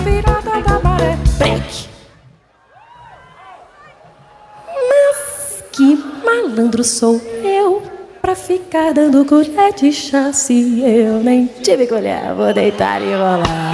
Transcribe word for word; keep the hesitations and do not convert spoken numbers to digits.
virada da maré. Break. Mas que malandro sou eu pra ficar dando colher de chá se eu nem tive colher, vou deitar e rolar.